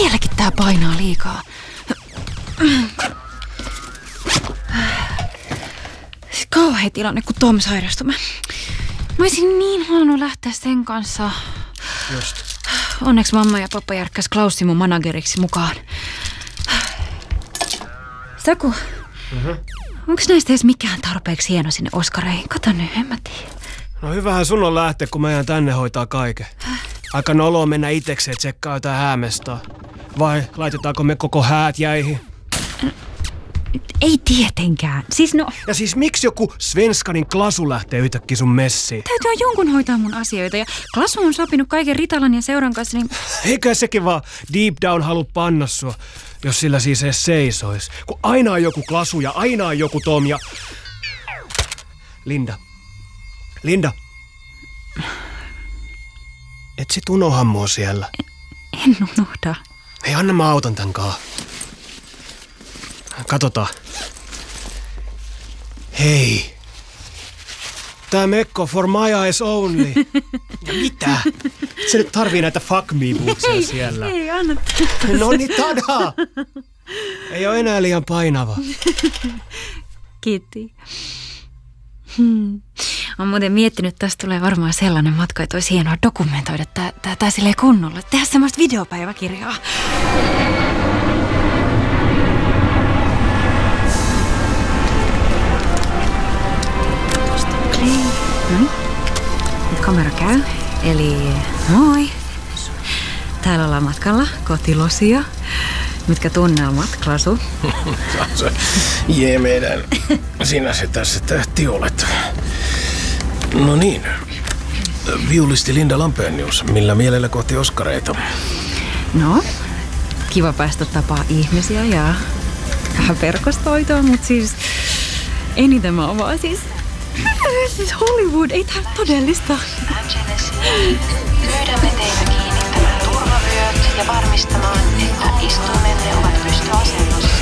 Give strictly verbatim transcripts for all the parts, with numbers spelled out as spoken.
Vieläkin tää painaa liikaa. Kauhea tilanne, kun Tom sairastui. Mä, mä olisin niin halunnut lähteä sen kanssa. Just. Onneksi mamma ja pappa järkkäs Klaussi mun manageriksi mukaan. Saku, mm-hmm. onko näistä edes mikään tarpeeksi hieno sinne Oskareihin? Kato nyt, en mä tiedä. No hyvähän sun on lähteä, kun mä jään tänne hoitaa kaiken. Aika noloa mennä itekseen tsekkaa jotain häämestaa. Vai laitetaanko me koko häät jäihin? Ei tietenkään. Siis no... Ja siis miksi joku Svenskanin Klasu lähtee yhtäkkiä sun messiin? Täytyy jonkun hoitaa mun asioita ja Klasu on sopinut kaiken Ritalan ja seuran kanssa, niin... Eikä sekin vaan deep down halu panna sua, jos sillä siis edes seisois. Kun aina on joku Klasu ja aina on joku Tom ja... Linda. Linda. Et sit unoha mua siellä. En unohda. Hei, anna mä autan tän kaa. Katsotaan. Hei. Tää mekko for my eyes only. Ja mitä? Et sä nyt tarvii näitä fuck me bootsia siellä. Ei, anna. No niin, tada! Ei oo enää liian painava. Kiitti. Hmm. Olen muuten miettinyt, että tästä tulee varmaan sellainen matka, että olisi hienoa dokumentoida tää, tää, tää silleen kunnolla. Tehdä semmoista videopäiväkirjaa. No niin. Nyt kamera käy. Eli moi. Täällä ollaan matkalla kohti Losia. Mitkä tunnelmat, Klasu? Jee, meidän. Sinä se tässä tähti olet. No niin. Viulisti Linda Lampenius. Millä mielellä kohti Oskareita? No, kiva päästä tapaa ihmisiä ja vähän verkostoitua, mutta siis eniten mä oon vaan siis... Siis Hollywood, ei tää todellista. Pyydämme teitä kiinnittämään turvavyöt ja varmistamaan, että istumenne ovat pystyasennossa.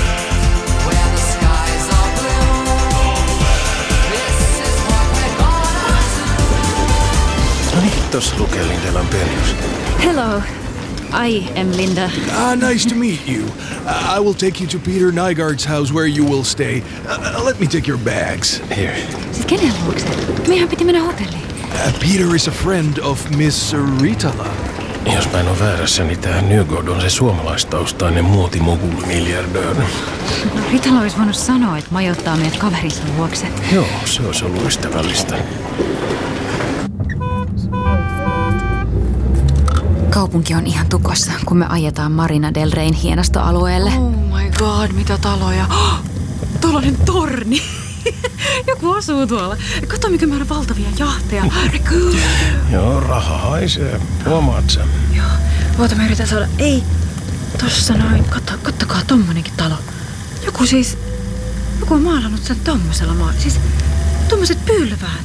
No niin, tossa lukee Linda Lampenius. Hello, I am Linda. Ah, nice to meet you. Uh, I will take you to Peter Nygaard's house where you will stay. Uh, let me take your bags. Here. Siis kenen luokse? Meidän piti mennä hotelliin. Uh, Peter is a friend of Miss Ritala. Jos mä en ole väärässä, niin tää Nygård on se suomalaistaustainen muotimogul-miljardöör. No, Ritala olisi voinut sanoa, että majoittaa meidät kaverinsa luokse. Joo, se olisi ollut ystävällistä. Kaupunki on ihan tukossa, kun me ajetaan Marina del Reyn hienostoalueelle. Oh my god, mitä taloja. Oh, tuollainen torni. Joku asuu tuolla. Kato, mikä määrä valtavia jahteja. Joo, raha haisee. Huomaat sen? Joo. Oota, mä yritän saada... Ei. Tossa noin. Katso, kattokaa tommonenkin talo. Joku siis... Joku on maalannut sen tommosella maa... Siis... Tommoset pylväät.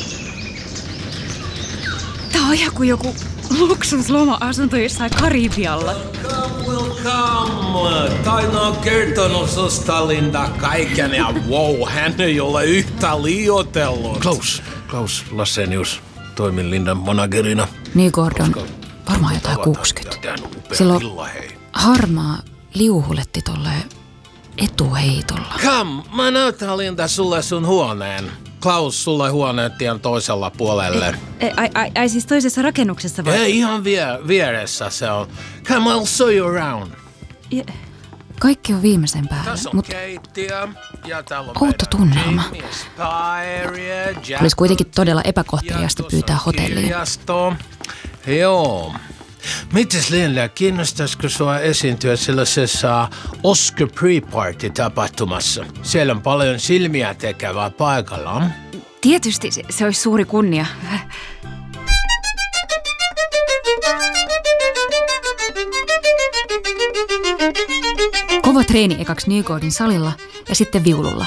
Tää on ihan kuin joku... luksusloma-asunto jossain Karibialla. Welcome, welcome. Taina on kertonut susta, Linda, kaiken ja wow, hän ei ole yhtä liioitellut. Klaus, Klaus Lassenius. Toimin Lindan managerina. Niin, Gordon. Varmaan jotain kuusikymmentä. Silloin harmaa liuhuletti tolleen etuheitolla. Come, mä näytän, Linda, sulle sun huoneen. Klaus, sulle huoneen tien toisella puolelle. Ai, ai, ai, ai siis toisessa rakennuksessa vai? Ei, ihan vie, vieressä se on. Come, I'll show you around. Ja, kaikki on viimeisen päällä, Tässä on mutta keittiö ja täällä on outo tunnelma. Spiria, olisi kuitenkin todella epäkohteliasta pyytää hotelliin. Kirjasto. Joo. Mites Linda, kiinnostaisiko sua esiintyä sellaisessa Oscar Pre-Party-tapahtumassa? Siellä on paljon silmiä tekevää paikalla. Tietysti se, se olisi suuri kunnia. Kova treeni ekaksi Nygårdin salilla ja sitten viululla.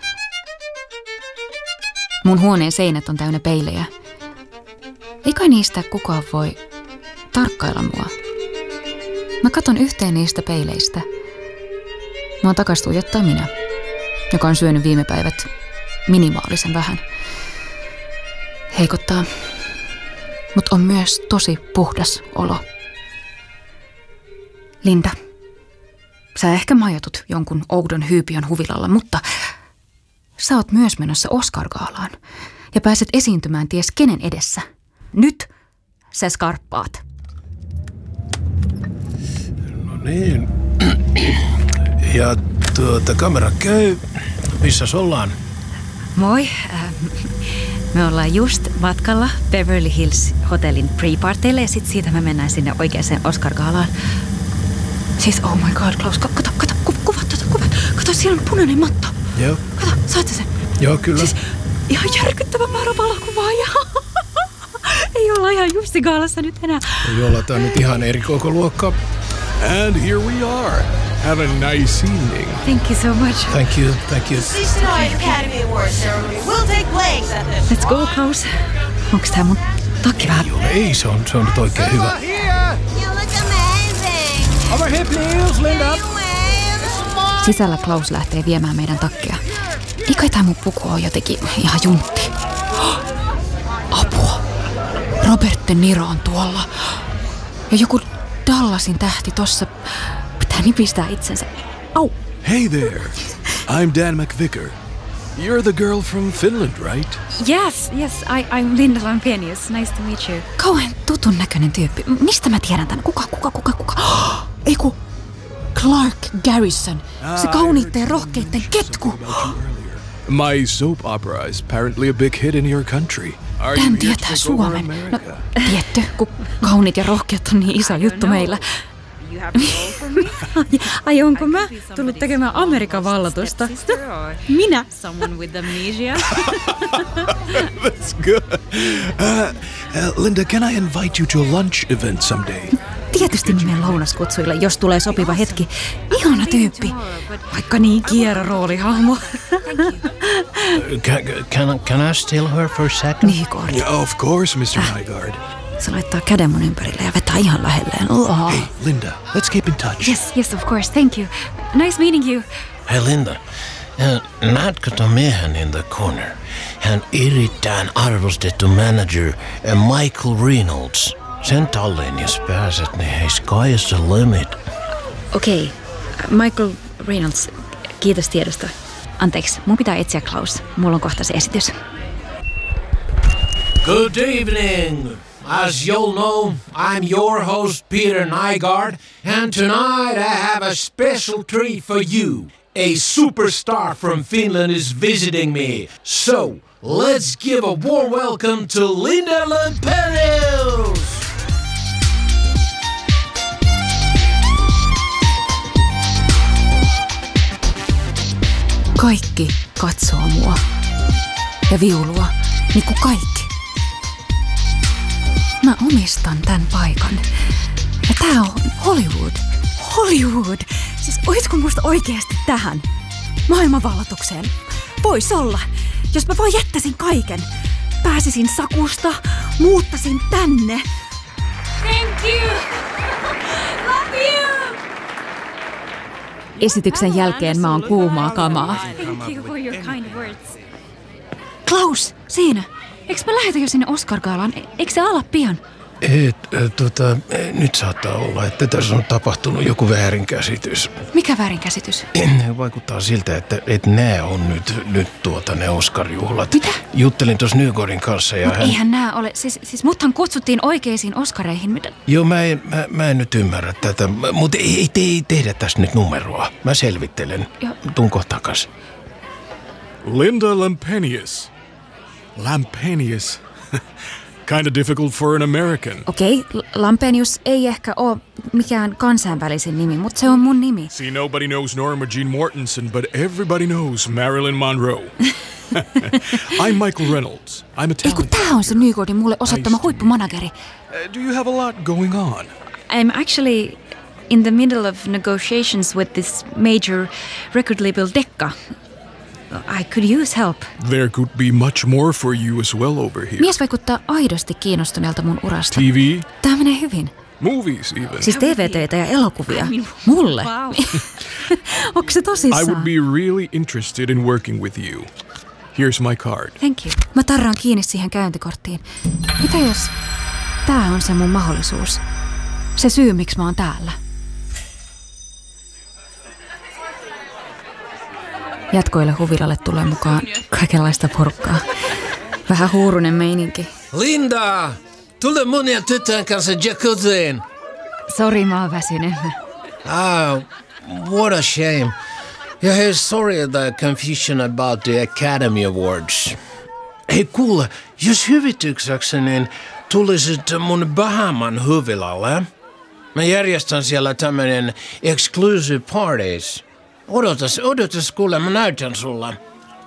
Mun huoneen seinät on täynnä peilejä. Ei kai niistä kukaan voi tarkkailla mua. Mä katon yhteen niistä peileistä. Mä oon takas tuijottaa minä, joka on syönyt viime päivät minimaalisen vähän. Heikottaa, mutta on myös tosi puhdas olo. Linda, sä ehkä majoitut jonkun oudon hyypiön huvilalla, mutta sä oot myös menossa Oscar-gaalaan ja pääset esiintymään ties kenen edessä. Nyt sä skarppaat. No niin. Ja tuota, kamera käy. Missäs ollaan? Moi. Me ollaan just matkalla Beverly Hills hotellin pre-parteille ja sit siitä me mennään sinne oikeaan Oscar-gaalaan. Siis oh my god, Klaus, kato, kato, kato, kuvat, kato, kuvat. Kato, siellä on punainen matto. Joo. Kato, saatte sen? Joo, kyllä. Siis ihan järkyttävä määrä valokuvaajia. Ei olla ihan Jussi-gaalassa nyt enää. Ei olla, tää on nyt ihan eri koko luokka. And here we are. Have a nice evening. Thank you so much. Thank you, thank you. sixty-nine Academy Awards ceremony will take place at the... Let's go, Klaus. Onks tää mun takki vähän? Ei ole, ei, se on, se on nyt oikein hyvä. You look amazing. Over here, please, Linda. Sisällä Klaus lähtee viemään meidän takkeja. Ei kai tää mun puku on jotenkin ihan juntti. Apua. Robert De Niro on tuolla. Ja joku Dallasin tähti tossa. Pitää nipistää itsensä. Au. Hey there. I'm Dan McVicker. You're the girl from Finland, right? Yes, yes, I, I'm Linda Lampenius. Nice to meet you. Kauhean tutun näköinen tyyppi. Mistä mä tiedän tän? Kuka, kuka, kuka, kuka? Ei ku Clark Garrison. Se kauniitten ja rohkeitten ketku. My soap opera is apparently a big hit in your country. Are Dan you tietää here to take over Suomen. No, America? tietty, kun kauniit ja rohkeat on niin iso juttu meillä. Ai onko mä tullut tekemään Amerikan vallatusta? Minä? Someone with amnesia. That's good. Uh, uh, Linda, can I invite you to a lunch event someday? Tietysti nimen lounaskutsuille, jos tulee sopiva hetki. Ihana tyyppi. Vaikka niin kierro roolihahmo. Can, can, can I steal her for a second? Nygaard. Yeah, of course, mister Nygaard. Se laittaa käden mun ympärille ja vetää ihan lähelleen. Oh. Hey, Linda, let's keep in touch. Yes, yes, of course. Thank you. Nice meeting you. Hei Linda, äh, näetkö ton miehen in the corner? Hän erittäin arvostettu manager äh, Michael Reynolds. Sen talliin, jos pääset, niin hei, sky's the limit. Okei, okay. Michael Reynolds, kiitos tiedosta. Anteeksi, mun pitää etsiä Klaus. Mulla on kohta se esitys. Good evening. As you'll know, I'm your host, Peter Nygaard, and tonight I have a special treat for you. A superstar from Finland is visiting me. So, let's give a warm welcome to Linda Lampenius! Kaikki katsoo mua. Ja viulua, niin kuin kaikki. Mä omistan tän paikan. Ja tää on Hollywood. Hollywood! Siis oisko musta oikeasti tähän? Maailmanvallatukseen. Vois olla. Jos mä vaan jättäisin kaiken. Pääsisin Sakusta, muuttasin tänne. Thank you! Love you! Esityksen jälkeen mä oon kuumaa kamaa. Thank you for your kind words. Klaus, siinä. Eikö mä lähetä jo sinne Oscar-gaalaan? Eikö se ala pian? Et, äh, tota, nyt saattaa olla, että tässä on tapahtunut joku väärinkäsitys. Mikä väärinkäsitys? Vaikuttaa siltä, että et nää on nyt, nyt tuota ne Oscar-juhlat. Mitä? Juttelin tuossa Nygaardin kanssa ja Mut hän... eihän nää ole. Siis, siis muthan kutsuttiin oikeisiin Oscareihin. Mitä? Joo, mä en, mä, mä en nyt ymmärrä tätä, mutta ei, ei, ei tehdä tästä nyt numeroa. Mä selvittelen. Joo. Tunko takas. Linda Lampenius. Lampenius. Kind of difficult for an American. Okei, okay, Lampenius ei ehkä ole mikään kansainvälisin nimi, mutta se on mun nimi. See, nobody knows Norma Jean Mortensen, but everybody knows Marilyn Monroe. I'm Michael Reynolds. I'm Ei kun Italian. tää on se Nygaardin mulle osoittama huippumanageri. Uh, do you have a lot going on? I'm actually in the middle of negotiations with this major record label Decca. I could use help. There could be much more for you as well over here. Mies vaikuttaa aidosti kiinnostuneelta mun urasta. T V, Tää menee hyvin. movies even. Siis T V-töitä ja elokuvia. Mulle. Wow. Onko se I tosissaan? would be really interested in working with you. Here's my card. Thank you. Mä tarraan kiinni siihen käyntikorttiin. Mitä jos tää on se mun mahdollisuus? Se syy, miksi mä oon täällä. Jatkoille huvilalle tulee mukaan kaikenlaista porukkaa. Vähän huurunen meininki. Linda! Tule mun ja tytön kanssa jacuzziin. Sori, mä oon väsynyt. Ah, what a shame. Ja hei, sorry the confusion about the Academy Awards. Hei kuule, jos hyvitykseksi, niin tulisit mun Bahaman huvilalle. Mä järjestän siellä tämmönen exclusive parties. Odotas, odotas kuule, mä näytän sulle.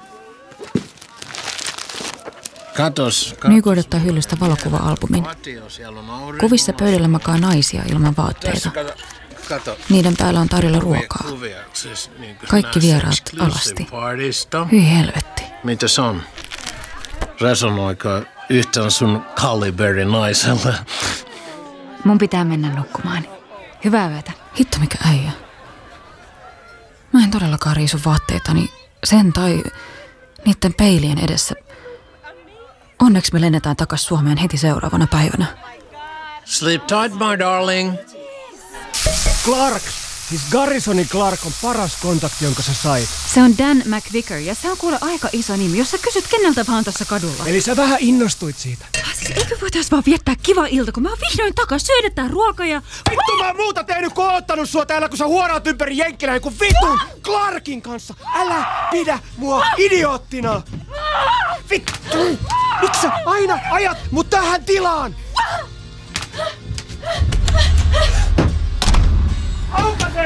Katos. katos. Nyky odottaa hyllystä valokuva-albumin. Kuvissa pöydällä makaa naisia ilman vaatteita. Kato, kato. Niiden päällä on tarjolla ruokaa. Kaikki vieraat alasti. Hyi helvetti. Mitä se on? Resonoiko yhtään sun kaliberin naiselle? Mun pitää mennä nukkumaan. Hyvää yötä. Hitto mikä äijä. Mä en todellakaan riisu vaatteitani sen tai niiden peilien edessä. Onneksi me lennetään takas Suomeen heti seuraavana päivänä. Sleep tight, my darling. Clark! Siis Garrisoni Clark on paras kontakti, jonka sä sait. Se on Dan McVicker ja se on kuule aika iso nimi, jos sä kysyt keneltä vaan tuossa kadulla. Eli sä vähän innostuit siitä. Ah, siis eikö voitais vaan viettää kiva ilta, kun mä oon vihdoin takas, syödetään ruokaa ja... Vittu mä oon muuta tehnyt kuin oottanut sua täällä, kun sä huoraat ympäri jenkkilä joku vitun Clarkin kanssa. Älä pidä mua idioottina. Vittu! Miksi sä aina ajat mut tähän tilaan? Aukaise!